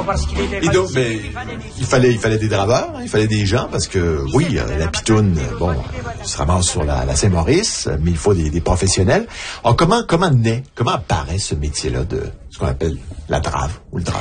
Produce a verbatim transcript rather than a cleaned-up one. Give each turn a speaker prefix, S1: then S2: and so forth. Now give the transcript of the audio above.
S1: Et donc, ben, il fallait, il fallait des draveurs, hein, il fallait des gens, parce que, oui, euh, la pitoune, bon, euh, se ramasse sur la, la Saint-Maurice, mais il faut des, des professionnels. Alors, comment, comment naît, comment apparaît ce métier-là de ce qu'on appelle la drave ou le drave?